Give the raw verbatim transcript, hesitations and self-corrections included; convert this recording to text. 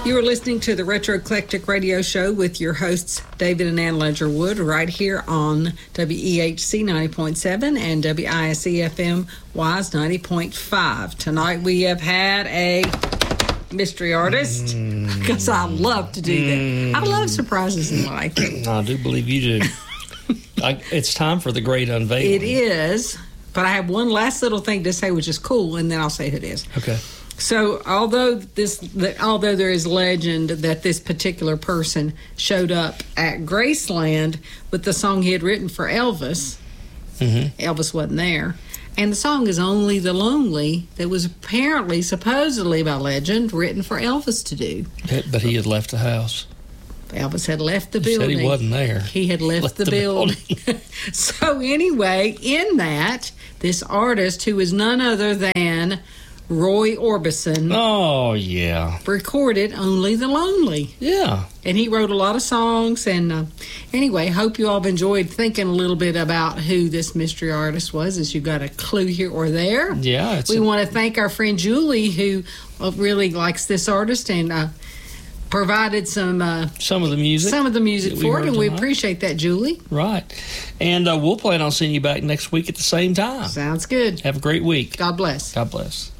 You are listening to the Retro Eclectic Radio Show with your hosts, David and Ann Ledgerwood, right here on W E H C ninety point seven and W I S E F M Wise ninety point five. Tonight we have had a mystery artist, because mm. I love to do that. I love surprises in life. I do believe you do. I, it's time for the great unveiling. It is, but I have one last little thing to say, which is cool, and then I'll say who it is. Okay. So, although this, although there is legend that this particular person showed up at Graceland with the song he had written for Elvis, mm-hmm. Elvis wasn't there, and the song is "Only the Lonely" that was apparently, supposedly by legend, written for Elvis to do. But he had left the house. Elvis had left the he building. Said he wasn't there. He had left, left the, the building. building. So anyway, in that, this artist, who is none other than Roy Orbison. Oh, yeah. Recorded "Only the Lonely." Yeah. And he wrote a lot of songs. And uh, anyway, hope you all have enjoyed thinking a little bit about who this mystery artist was, as you got a clue here or there. Yeah. We a- want to thank our friend Julie, who really likes this artist and uh, provided some uh, some of the music some of the music for it, and tonight. We appreciate that, Julie. Right. And uh, we'll plan on seeing you back next week at the same time. Sounds good. Have a great week. God bless. God bless.